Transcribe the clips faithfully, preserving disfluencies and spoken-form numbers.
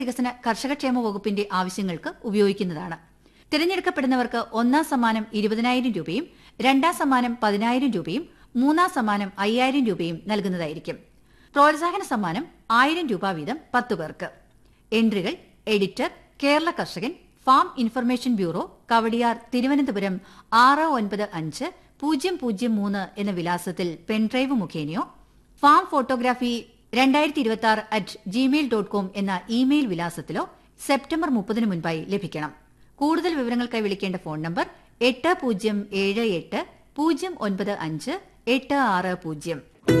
വികസന കർഷകക്ഷേമ വകുപ്പിന്റെ ആവശ്യങ്ങൾക്ക് ഉപയോഗിക്കുന്നതാണ്. തിരഞ്ഞെടുക്കപ്പെടുന്നവർക്ക് ഒന്നാം സമ്മാനം ഇരുപതിനായിരം രൂപയും രണ്ടാം സമ്മാനം പതിനായിരം രൂപയും മൂന്നാം സമ്മാനം അയ്യായിരം രൂപയും നൽകുന്നതായിരിക്കും. പ്രോത്സാഹന സമ്മാനം ആയിരം രൂപ വീതം പത്തു പേർക്ക്. എൻട്രികൾ എഡിറ്റർ, കേരള കർഷകൻ, farm information bureau, Kowdiar, Thiruvananthapuram ആറ് ഒൻപത് അഞ്ച് പൂജ്യം പൂജ്യം മൂന്ന് എന്ന വിലാസത്തിൽ പെൻഡ്രൈവ് മുഖേനയോ ഫാം ഫോട്ടോഗ്രാഫി രണ്ടായിരത്തി ഇരുപത്തി ആറ് അറ്റ് ജിമെയിൽ ഡോട്ട് കോം എന്ന ഇമെയിൽ വിലാസത്തിലോ സെപ്റ്റംബർ മുപ്പതിന് മുൻപായി ലഭിക്കണം. കൂടുതൽ വിവരങ്ങൾക്കായി വിളിക്കേണ്ട ഫോൺ നമ്പർ എട്ട് പൂജ്യം ഏഴ് എട്ട് പൂജ്യം ഒൻപത് അഞ്ച് എട്ട് ആറ് പൂജ്യം.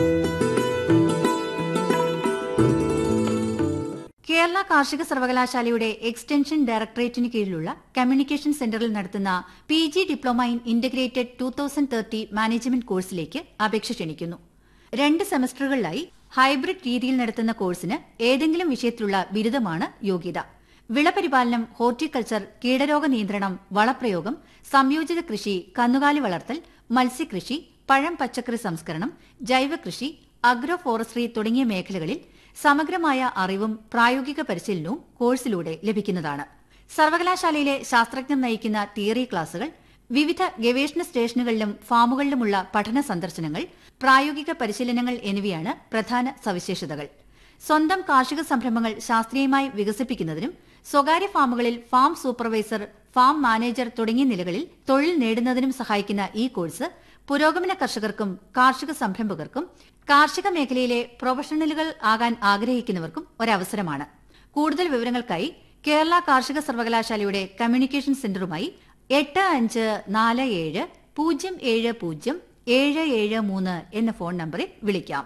കേരള കാർഷിക സർവകലാശാലയുടെ എക്സ്റ്റൻഷൻ ഡയറക്ടറേറ്റിന് കീഴിലുള്ള കമ്മ്യൂണിക്കേഷൻ സെന്ററിൽ നടത്തുന്ന P G diploma in integrated two thousand thirty management കോഴ്സിലേക്ക് അപേക്ഷ ക്ഷണിക്കുന്നു. രണ്ട് സെമസ്റ്ററുകളിലായി ഹൈബ്രിഡ് രീതിയിൽ നടത്തുന്ന കോഴ്സിന് ഏതെങ്കിലും വിഷയത്തിലുള്ള ബിരുദമാണ് യോഗ്യത. വിളപരിപാലനം, ഹോർട്ടിക്കൾച്ചർ, കീടരോഗ നിയന്ത്രണം, വളപ്രയോഗം, സംയോജിത കൃഷി, കന്നുകാലി വളർത്തൽ, മത്സ്യകൃഷി, പഴം പച്ചക്കറി സംസ്കരണം, ജൈവകൃഷി, അഗ്രോ ഫോറസ്ട്രി തുടങ്ങിയ മേഖലകളിൽ സമഗ്രമായ അറിവും പ്രായോഗിക പരിശീലനവും കോഴ്സിലൂടെ ലഭിക്കുന്നതാണ്. സർവകലാശാലയിലെ ശാസ്ത്രജ്ഞർ നയിക്കുന്ന തിയറി ക്ലാസുകൾ, വിവിധ ഗവേഷണ സ്റ്റേഷനുകളിലും ഫാമുകളിലുമുള്ള പഠന സന്ദർശനങ്ങൾ, പ്രായോഗിക പരിശീലനങ്ങൾ എന്നിവയാണ് പ്രധാന സവിശേഷതകൾ. സ്വന്തം കാർഷിക സംരംഭങ്ങൾ ശാസ്ത്രീയമായി വികസിപ്പിക്കുന്നതിനും സ്വകാര്യ ഫാമുകളിൽ ഫാം സൂപ്പർവൈസർ, ഫാം മാനേജർ തുടങ്ങിയ നിലകളിൽ തൊഴിൽ നേടുന്നതിനും സഹായിക്കുന്ന ഈ കോഴ്സ് പുരോഗമന കർഷകർക്കും കാർഷിക സംരംഭകർക്കും കാർഷിക മേഖലയിലെ പ്രൊഫഷണലുകൾ ആകാൻ ആഗ്രഹിക്കുന്നവർക്കും ഒരവസരമാണ്. കൂടുതൽ വിവരങ്ങൾക്കായി കേരള കാർഷിക സർവകലാശാലയുടെ കമ്മ്യൂണിക്കേഷൻ സെന്ററുമായി എട്ട് അഞ്ച് നാല് ഏഴ് പൂജ്യം ഏഴ് പൂജ്യം ഏഴ് ഏഴ് മൂന്ന് എന്ന ഫോൺ നമ്പറിൽ വിളിക്കാം.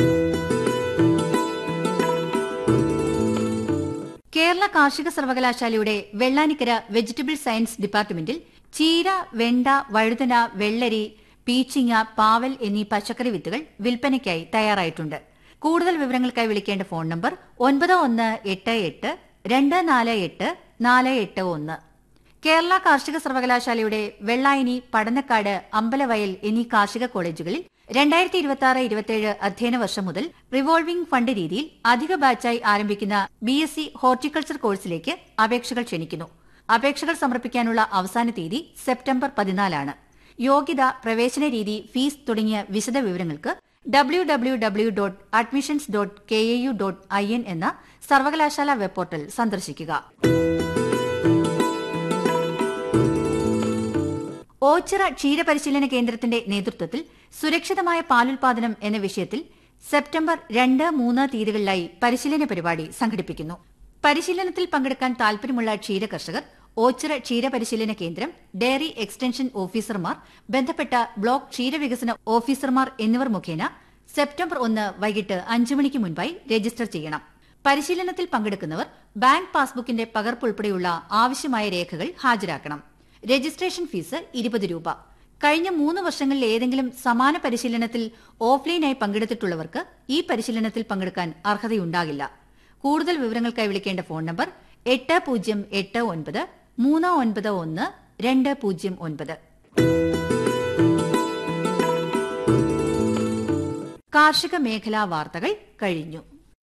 കേരള കാർഷിക സർവകലാശാലയുടെ വെള്ളാനിക്കര വെജിറ്റബിൾ സയൻസ് ഡിപ്പാർട്ട്മെന്റിൽ ചീര, വെണ്ട, വഴുതന, വെള്ളരി, പീച്ചിങ്ങ, പാവൽ എന്നീ പച്ചക്കറി വിത്തുകൾ വിൽപ്പനയ്ക്കായി തയ്യാറായിട്ടുണ്ട്. കൂടുതൽ വിവരങ്ങൾക്കായി വിളിക്കേണ്ട ഫോൺ നമ്പർ ഒൻപത് ഒന്ന് എട്ട് എട്ട് രണ്ട് നാല് എട്ട് നാല് എട്ട് ഒന്ന്. കേരള കാർഷിക സർവകലാശാലയുടെ വെള്ളായനി, പടന്നക്കാട്, അമ്പലവയൽ എന്നീ കാർഷിക കോളേജുകളിൽ രണ്ടായിരത്തി ഇരുപത്തി ആറ് ഇരുപത്തിയേഴ് അധ്യയന വർഷം മുതൽ റിവോൾവിംഗ് ഫണ്ട് രീതിയിൽ അധിക ബാച്ചായി ആരംഭിക്കുന്ന ബി എസ് സി ഹോർട്ടിക്കൾച്ചർ കോഴ്സിലേക്ക് അപേക്ഷകൾ ക്ഷണിക്കുന്നു. അപേക്ഷകൾ സമർപ്പിക്കാനുള്ള അവസാന തീയതി സെപ്റ്റംബർ പതിനാലാണ്. യോഗ്യത, പ്രവേശന രീതി, ഫീസ് തുടങ്ങിയ വിശദ വിവരങ്ങൾക്ക് W W W dot admissions dot K A U dot I N എന്ന സർവകലാശാല വെബ് പോർട്ടൽ സന്ദർശിക്കുക. ഓച്ചിറ ക്ഷീരപരിശീലന കേന്ദ്രത്തിന്റെ നേതൃത്വത്തിൽ സുരക്ഷിതമായ പാലുൽപാദനം എന്ന വിഷയത്തിൽ സെപ്റ്റംബർ രണ്ട് മൂന്ന് തീയതികളിലായി പരിശീലന പരിപാടി സംഘടിപ്പിക്കുന്നു. പരിശീലനത്തിൽ പങ്കെടുക്കാൻ താൽപര്യമുള്ള ക്ഷീരകർഷകർ ഓച്ചിറ ക്ഷീരപരിശീലന കേന്ദ്രം, ഡയറി എക്സ്റ്റൻഷൻ ഓഫീസർമാർ, ബന്ധപ്പെട്ട ബ്ലോക്ക് ക്ഷീരവികസന ഓഫീസർമാർ എന്നിവർ മുഖേന സെപ്റ്റംബർ ഒന്ന് വൈകിട്ട് അഞ്ചു മണിക്ക് മുൻപായി രജിസ്റ്റർ ചെയ്യണം. പരിശീലനത്തിൽ പങ്കെടുക്കുന്നവർ ബാങ്ക് പാസ്ബുക്കിന്റെ പകർപ്പ് ഉൾപ്പെടെയുള്ള ആവശ്യമായ രേഖകൾ ഹാജരാക്കണം. രജിസ്ട്രേഷൻ ഫീസ് ഇരുപത് രൂപ. കഴിഞ്ഞ മൂന്ന് വർഷങ്ങളിൽ ഏതെങ്കിലും സമാന പരിശീലനത്തിൽ ഓഫ്ലൈനായി പങ്കെടുത്തിട്ടുള്ളവർക്ക് ഈ പരിശീലനത്തിൽ പങ്കെടുക്കാൻ അർഹതയുണ്ടാകില്ല. കൂടുതൽ വിവരങ്ങൾക്കായി വിളിക്കേണ്ട ഫോൺ നമ്പർ എട്ട് പൂജ്യം എട്ട് ഒൻപത് മൂന്ന് ഒൻപത് ഒന്ന് രണ്ട് പൂജ്യം ഒൻപത്. കാർഷിക മേഖലാ വാർത്തകൾ കഴിഞ്ഞു.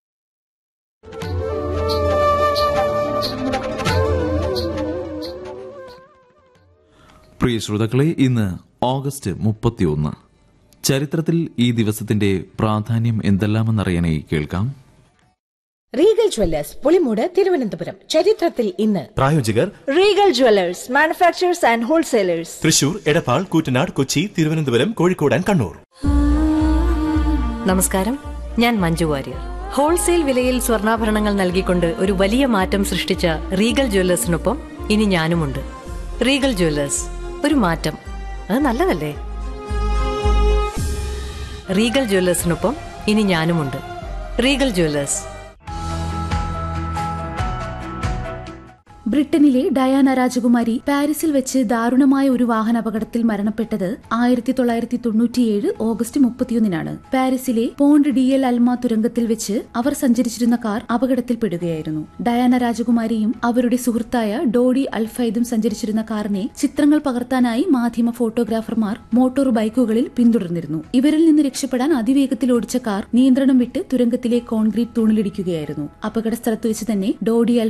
പ്രിയ ശ്രോതാക്കളെ, ഇന്ന് ഓഗസ്റ്റ് മുപ്പത്തിയൊന്ന്. ചരിത്രത്തിൽ ഈ ദിവസത്തിന്റെ പ്രാധാന്യം എന്തെല്ലാമെന്നറിയാനായി കേൾക്കാം. Regal Jewellers, Pulimoodu, Thiruvananthapuram. ചരിത്രത്തിൽ ഇന്ന്. പ്രായോജകർ Regal Jewellers, manufacturers and wholesalers, Thrissur, Edappal, Koottanad, Kochi, Thiruvananthapuram, Kozhikode and Kannur. നമസ്കാരം, ഞാൻ മഞ്ജു വാര്യർ. ഹോൾസെയിൽ വിലയിൽ സ്വർണ്ണാഭരണങ്ങൾ നൽകിക്കൊണ്ട് ഒരു വലിയ മാറ്റം സൃഷ്ടിച്ച റീഗൽ ജ്വല്ലേഴ്സിനൊപ്പം ഇനി ഞാനുമുണ്ട്. റീഗൽ ജ്വല്ലേഴ്സ്, ഒരു മാറ്റം, അത് നല്ലതല്ലേ? റീഗൽ ജ്വല്ലേഴ്സിനൊപ്പം ഇനി ഞാനുമുണ്ട്. Regal Jewellers. ബ്രിട്ടനിലെ ഡയാന രാജകുമാരി പാരീസിൽ വെച്ച് ദാരുണമായ ഒരു വാഹനാപകടത്തിൽ മരണപ്പെട്ടത് ആയിരത്തി തൊള്ളായിരത്തി തൊണ്ണൂറ്റിയേഴ് ഓഗസ്റ്റ് മുപ്പത്തിയൊന്നിനാണ്. പാരീസിലെ പോണ്ട് ഡി എൽ അൽമ തുരങ്കത്തിൽ വെച്ച് അവർ സഞ്ചരിച്ചിരുന്ന കാർ അപകടത്തിൽപ്പെടുകയായിരുന്നു. ഡയാന രാജകുമാരിയും അവരുടെ സുഹൃത്തായ ഡോഡി അൽഫൈദും സഞ്ചരിച്ചിരുന്ന കാറിനെ ചിത്രങ്ങൾ പകർത്താനായി മാധ്യമ ഫോട്ടോഗ്രാഫർമാർ മോട്ടോർ ബൈക്കുകളിൽ പിന്തുടർന്നിരുന്നു. ഇവരിൽ നിന്ന് രക്ഷപ്പെടാൻ അതിവേഗത്തിൽ ഓടിച്ച കാർ നിയന്ത്രണം വിട്ട് തുരങ്കത്തിലെ കോൺക്രീറ്റ് തൂണിലിടിക്കുകയായിരുന്നു. അപകട സ്ഥലത്ത് വെച്ച് തന്നെ ഡോഡി